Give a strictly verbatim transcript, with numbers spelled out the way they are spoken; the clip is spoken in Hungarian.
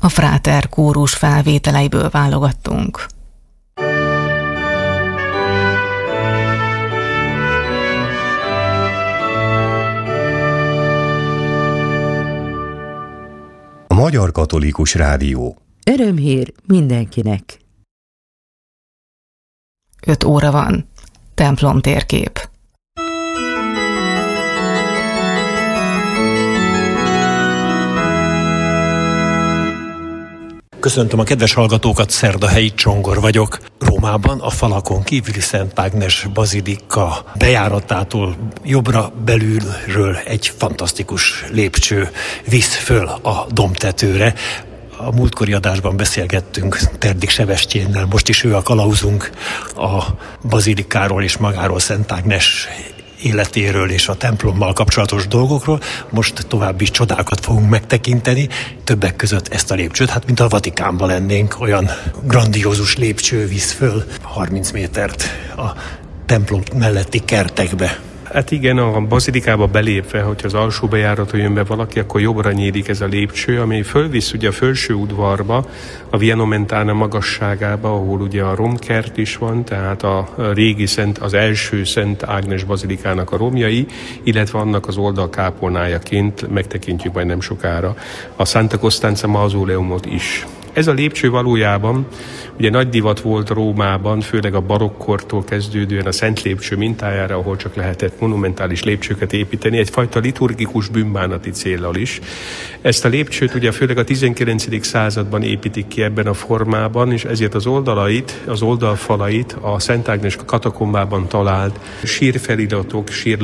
A Fráter kórus felvételeiből válogattunk. A Magyar Katolikus Rádió. Örömhír mindenkinek. Öt óra van. Templom térkép. Köszöntöm a kedves hallgatókat, Szerdahelyi Csongor vagyok. Rómában a falakon kívüli Szent Ágnes bazilika bejáratától jobbra belülről egy fantasztikus lépcső visz föl a dombtetőre. A múltkori adásban beszélgettünk Terdik Sebestyénnel, most is ő a kalauzunk a bazilikáról és magáról, Szent Ágnes életéről és a templommal kapcsolatos dolgokról. Most további csodákat fogunk megtekinteni, többek között ezt a lépcsőt, hát mint a Vatikánban lennénk, olyan grandiózus lépcső visz föl harminc métert a templom melletti kertekbe. Hát igen, a bazilikába belépve, hogyha az alsó bejáraton jön be valaki, akkor jobbra nyílik ez a lépcső, ami fölvisz ugye a felső udvarba, a Via Nomentana magasságába, ahol ugye a romkert is van, tehát a régi szent, az első Szent Ágnes bazilikának a romjai, illetve annak az oldalkápolnájaként megtekintjük majd nem sokára a Santa Costanza mauzoleumot is. Ez a lépcső valójában ugye nagy divat volt Rómában, főleg a barokkortól kezdődően a Szent Lépcső mintájára, ahol csak lehetett monumentális lépcsőket építeni, egyfajta liturgikus bűnbánati céllal is. Ezt a lépcsőt ugye főleg a tizenkilencedik században építik ki ebben a formában, és ezért az oldalait, az oldalfalait a Szent Ágnes katakombában talált sírfeliratok, sír